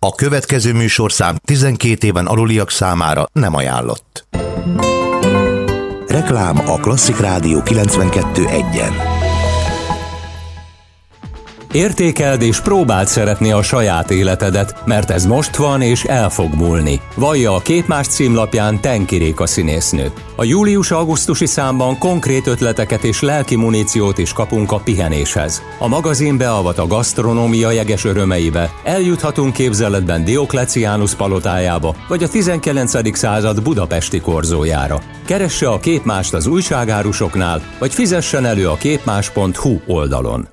A következő műsorszám 12 éven aluliak számára nem ajánlott. Reklám a Klasszik Rádió 92.1-en. Értékeld és próbáld szeretni a saját életedet, mert ez most van és el fog múlni. Vallja a Képmás címlapján Tenki Réka színésznő. A július-augusztusi számban konkrét ötleteket és lelki muníciót is kapunk a pihenéshez. A magazin beavat a gasztronómia jeges örömeibe, eljuthatunk képzeletben Diokleciánus palotájába, vagy a 19. század budapesti korzójára. Keresse a Képmást az újságárusoknál, vagy fizessen elő a képmás.hu oldalon.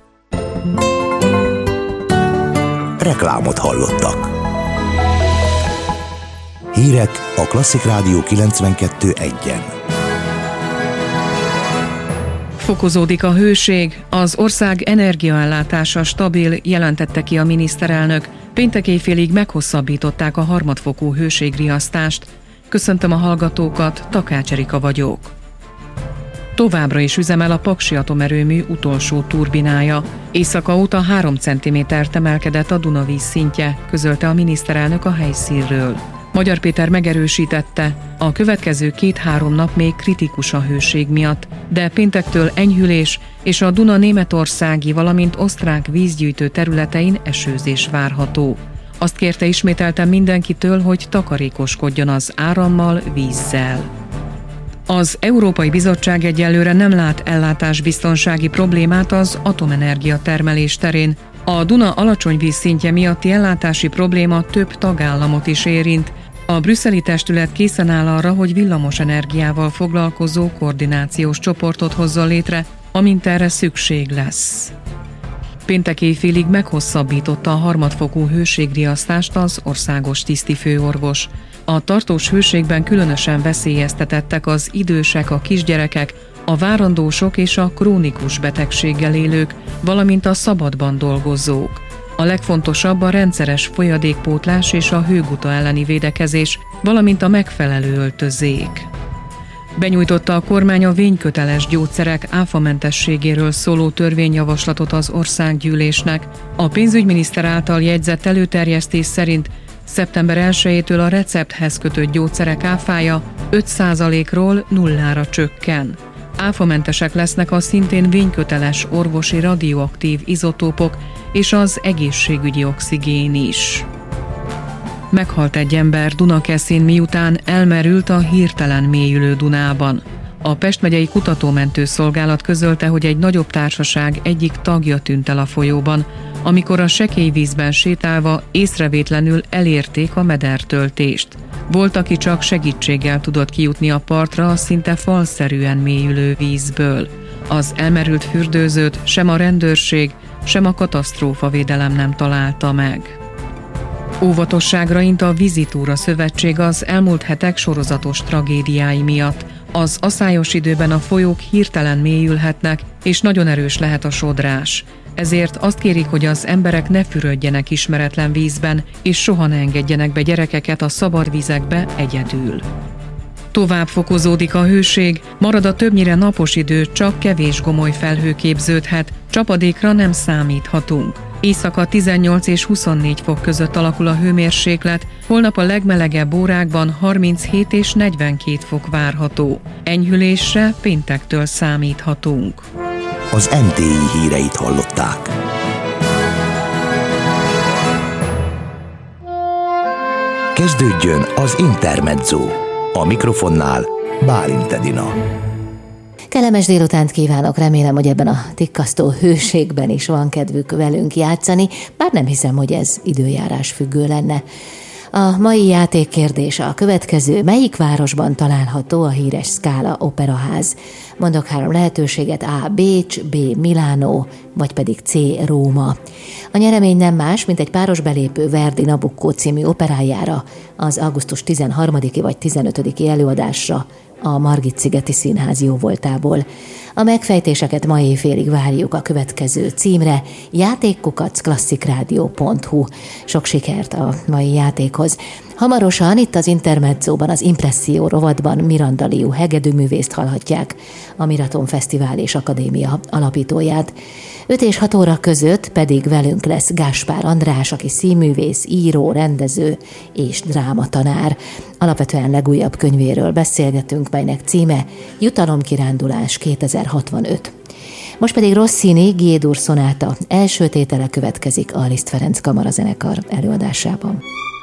Reklámot hallottak. Hírek a Klasszik Rádió 92.1-en. Fokozódik a hőség, az ország energiaellátása stabil, jelentette ki a miniszterelnök. Péntek éjfélig meghosszabbították a harmadfokú hőségriasztást. Köszöntöm a hallgatókat, Takács Erika vagyok. Továbbra is üzemel a Paksi atomerőmű utolsó turbinája. Éjszaka óta 3 cm-t emelkedett a Dunavíz szintje, közölte a miniszterelnök a helyszínről. Magyar Péter megerősítette, a következő 2-3 nap még kritikus a hőség miatt, de péntektől enyhülés és a Duna németországi, valamint osztrák vízgyűjtő területein esőzés várható. Azt kérte ismételten mindenkitől, hogy takarékoskodjon az árammal, vízzel. Az Európai Bizottság egyelőre nem lát ellátásbiztonsági problémát az atomenergia termelés terén. A Duna alacsony vízszintje miatti ellátási probléma több tagállamot is érint. A brüsszeli testület készen áll arra, hogy villamos energiával foglalkozó koordinációs csoportot hozzon létre, amint erre szükség lesz. Péntek éjfélig meghosszabbította a harmadfokú hőségriasztást az országos tisztifőorvos. A tartós hőségben különösen veszélyeztetettek az idősek, a kisgyerekek, a várandósok és a krónikus betegséggel élők, valamint a szabadban dolgozók. A legfontosabb a rendszeres folyadékpótlás és a hőguta elleni védekezés, valamint a megfelelő öltözék. Benyújtotta a kormány a vényköteles gyógyszerek áfamentességéről szóló törvényjavaslatot az országgyűlésnek. A pénzügyminiszter által jegyzett előterjesztés szerint szeptember 1-től a recepthez kötött gyógyszerek áfája 5%-ról 0-ra csökken. Áfamentesek lesznek a szintén vényköteles orvosi radioaktív izotópok és az egészségügyi oxigén is. Meghalt egy ember Dunakeszin, miután elmerült a hirtelen mélyülő Dunában. A Pest megyei kutatómentő szolgálat közölte, hogy egy nagyobb társaság egyik tagja tűnt el a folyóban, amikor a sekély vízben sétálva észrevétlenül elérték a medertöltést. Volt, aki csak segítséggel tudott kijutni a partra a szinte falszerűen mélyülő vízből. Az elmerült fürdőzőt sem a rendőrség, sem a katasztrófavédelem nem találta meg. Óvatosságra int a Vizitúra Szövetség az elmúlt hetek sorozatos tragédiái miatt. Az aszályos időben a folyók hirtelen mélyülhetnek, és nagyon erős lehet a sodrás. Ezért azt kérik, hogy az emberek ne fürödjenek ismeretlen vízben, és soha ne engedjenek be gyerekeket a szabad vizekbe egyedül. Tovább fokozódik a hőség, marad a többnyire napos idő, csak kevés gomoly felhő képződhet, csapadékra nem számíthatunk. Éjszaka 18 és 24 fok között alakul a hőmérséklet, holnap a legmelegebb órákban 37 és 42 fok várható. Enyhülésre péntektől számíthatunk. Az MTI híreit hallották. Kezdődjön az Intermezzo. A mikrofonnál Bálint Edina. Kellemes délutánt kívánok, remélem, hogy ebben a tikkasztó hőségben is van kedvük velünk játszani, bár nem hiszem, hogy ez időjárás függő lenne. A mai játékkérdés a következő: melyik városban található a híres Scala Operaház? Mondok 3 lehetőséget: A. Bécs, B. Milánó, vagy pedig C. Róma. A nyeremény nem más, mint egy páros belépő Verdi Nabucco című operájára, az augusztus 13-i vagy 15-i előadásra a Margit-szigeti Színház jóvoltából. A megfejtéseket ma éjfélig várjuk a következő címre: játékkukac@klasszikrádió.hu. Sok sikert a mai játékhoz. Hamarosan itt az Intermezzóban, az Impresszió rovatban Miranda Liu hegedűművészt hallhatják, a Miraton Fesztivál és Akadémia alapítóját. 5 és 6 óra között pedig velünk lesz Gáspár András, aki színművész, író, rendező és drámatanár. Alapvetően legújabb könyvéről beszélgetünk, melynek címe Jutalomkirándulás 2065. Most pedig Rossini G-dur szonáta első tétele következik a Liszt Ferenc Kamarazenekar előadásában.